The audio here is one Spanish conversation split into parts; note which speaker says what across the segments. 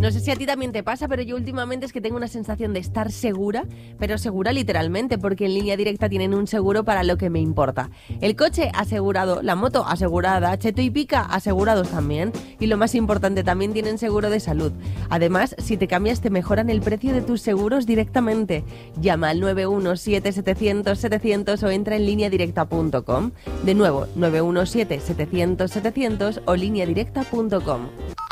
Speaker 1: No sé si a ti también te pasa, pero yo últimamente es que tengo una sensación de estar segura, pero segura literalmente, porque en Línea Directa tienen un seguro para lo que me importa. El coche asegurado, la moto asegurada, Cheto y Pica asegurados también. Y lo más importante, también tienen seguro de salud. Además, si te cambias te mejoran el precio de tus seguros directamente. Llama al 917-700-700 o entra en lineadirecta.com. De nuevo, 917-700-700 o lineadirecta.com.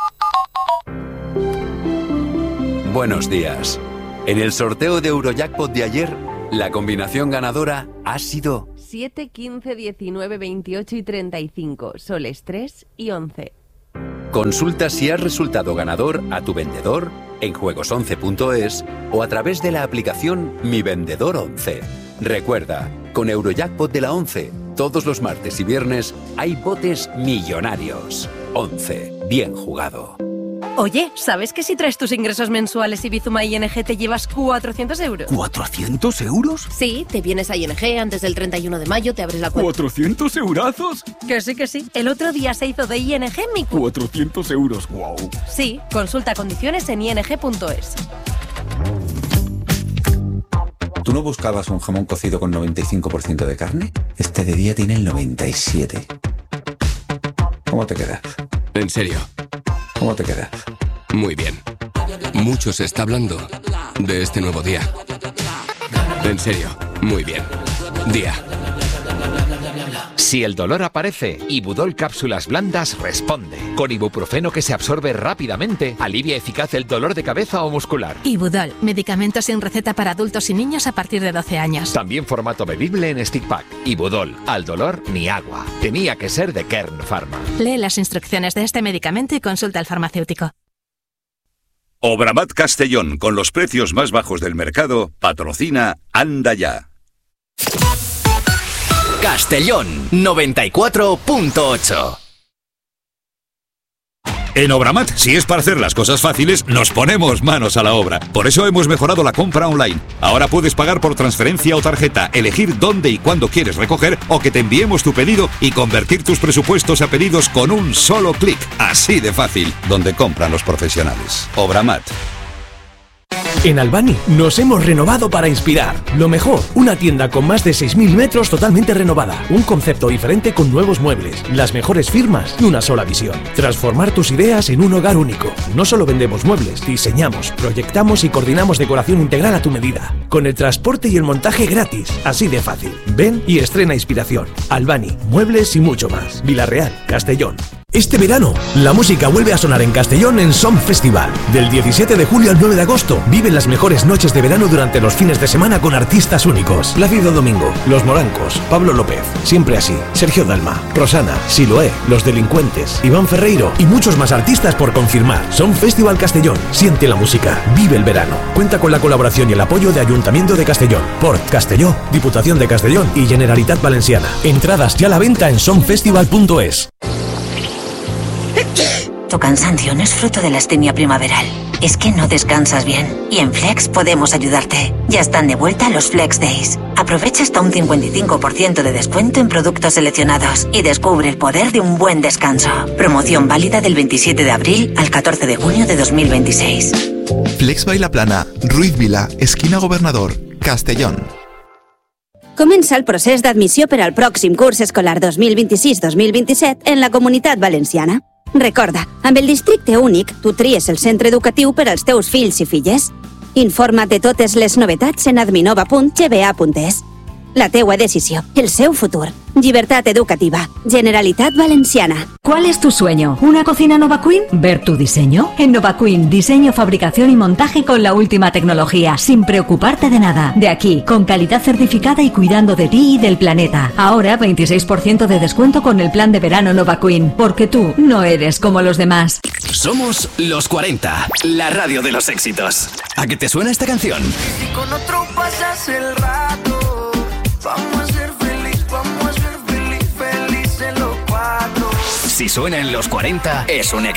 Speaker 2: Buenos días. En el sorteo de Eurojackpot de ayer, la combinación ganadora ha sido
Speaker 1: 7, 15, 19, 28 y 35, soles 3 y 11.
Speaker 2: Consulta si has resultado ganador a tu vendedor en juegos11.es o a través de la aplicación Mi Vendedor 11. Recuerda, con Eurojackpot de la 11, todos los martes y viernes hay botes millonarios. 11. Bien jugado.
Speaker 3: Oye, ¿sabes que si traes tus ingresos mensuales y Bizuma ING te llevas 400 euros?
Speaker 4: ¿400 euros?
Speaker 3: Sí, te vienes a ING antes del 31 de mayo, te abres la cuenta.
Speaker 4: ¿400 eurazos?
Speaker 3: Que sí. El otro día se hizo de ING mi cuenta.
Speaker 4: 400 euros, wow.
Speaker 3: Sí, consulta condiciones en ing.es.
Speaker 5: ¿Tú no buscabas un jamón cocido con 95% de carne? Este de día tiene el 97%. ¿Cómo te quedas?
Speaker 6: En serio.
Speaker 5: ¿Cómo te quedas?
Speaker 6: Muy bien. Mucho se está hablando de este nuevo día. En serio, muy bien. Día.
Speaker 7: Si el dolor aparece, Ibudol Cápsulas Blandas responde. Con ibuprofeno que se absorbe rápidamente, alivia eficaz el dolor de cabeza o muscular.
Speaker 8: Ibudol, medicamento sin receta para adultos y niños a partir de 12 años.
Speaker 7: También formato bebible en stick pack. Ibudol, al dolor ni agua. Tenía que ser de Kern Pharma.
Speaker 8: Lee las instrucciones de este medicamento y consulta al farmacéutico.
Speaker 9: Obramat Castellón, con los precios más bajos del mercado, patrocina Anda Ya.
Speaker 10: Castellón 94.8.
Speaker 9: En Obramat, si es para hacer las cosas fáciles, nos ponemos manos a la obra. Por eso hemos mejorado la compra online. Ahora puedes pagar por transferencia o tarjeta, elegir dónde y cuándo quieres recoger o que te enviemos tu pedido y convertir tus presupuestos a pedidos con un solo clic. Así de fácil, donde compran los profesionales. Obramat.
Speaker 11: En Albany nos hemos renovado para inspirar. Lo mejor, una tienda con más de 6.000 metros totalmente renovada. Un concepto diferente con nuevos muebles, las mejores firmas y una sola visión. Transformar tus ideas en un hogar único. No solo vendemos muebles, diseñamos, proyectamos y coordinamos decoración integral a tu medida. Con el transporte y el montaje gratis. Así de fácil. Ven y estrena inspiración. Albany, muebles y mucho más. Vilarreal, Castellón. Este verano, la música vuelve a sonar en Castellón en Som Festival. Del 17 de julio al 9 de agosto, vive las mejores noches de verano durante los fines de semana con artistas únicos. Plácido Domingo, Los Morancos, Pablo López, Siempre Así, Sergio Dalma, Rosana, Siloé, Los Delincuentes, Iván Ferreiro y muchos más artistas por confirmar. Som Festival Castellón. Siente la música. Vive el verano. Cuenta con la colaboración y el apoyo de Ayuntamiento de Castellón, Port Castelló, Diputación de Castellón y Generalitat Valenciana. Entradas ya a la venta en somfestival.es.
Speaker 12: Tu cansancio no es fruto de la astenia primaveral. Es que no descansas bien. Y en Flex podemos ayudarte. Ya están de vuelta los Flex Days. Aprovecha hasta un 55% de descuento en productos seleccionados y descubre el poder de un buen descanso. Promoción válida del 27 de abril al 14 de junio de 2026.
Speaker 13: Flex Bailaplana, Ruiz Vila, esquina Gobernador, Castellón.
Speaker 14: Comença el procés d'admissió per al pròxim curs escolar 2026-2027 en la Comunitat Valenciana. Recorda, amb el districte únic, tu tries el centre educatiu per als teus fills i filles. Informa't de totes les novetats en adminova.gba.es. La teua decisió, el seu futur. Llibertat educativa. Generalitat Valenciana.
Speaker 15: ¿Cuál es tu sueño? ¿Una cocina Nova Queen? ¿Ver tu diseño? En Nova Queen, diseño, fabricación y montaje con la última tecnología, sin preocuparte de nada. De aquí, con calidad certificada y cuidando de ti y del planeta. Ahora 26% de descuento con el plan de verano Nova Queen, porque tú no eres como los demás.
Speaker 10: Somos Los 40, la radio de los éxitos. ¿A qué te suena esta canción?
Speaker 16: Si con otro pasas el rato, vamos a ser felices los cuatro.
Speaker 10: Si suena en Los 40, es un éxito.